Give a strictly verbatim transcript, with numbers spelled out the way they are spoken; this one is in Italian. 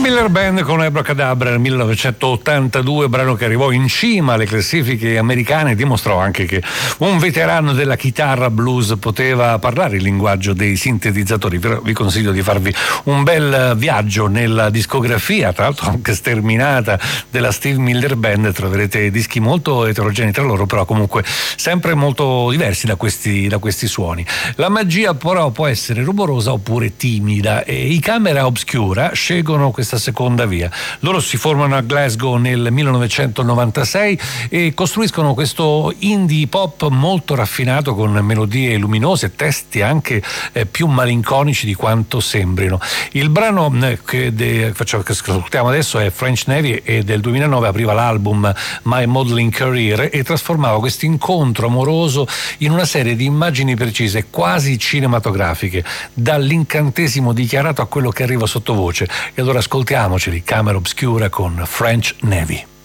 Miller Band con Abracadabra nel millenovecentottantadue, brano che arrivò in cima alle classifiche americane, dimostrò anche che un veterano della chitarra blues poteva parlare il linguaggio dei sintetizzatori. Vi consiglio di farvi un bel viaggio nella discografia, tra l'altro anche sterminata, della Steve Miller Band. Troverete dischi molto eterogenei tra loro, però comunque sempre molto diversi da questi, da questi suoni. La magia però può essere rumorosa oppure timida, e i Camera Obscura scelgono questa seconda via. Loro si formano a Glasgow nel millenovecentonovantasei e costruiscono questo indie pop molto raffinato, con melodie luminose e testi anche eh, più malinconici di quanto sembrino. Il brano eh, che, de, facciamo, che ascoltiamo adesso è French Navy, e del duemilanove apriva l'album My Modeling Career e trasformava questo incontro amoroso in una serie di immagini precise, quasi cinematografiche, dall'incantesimo dichiarato a quello che arriva sottovoce. E allora ascoltiamoceli, Camera Obscura con French Navy.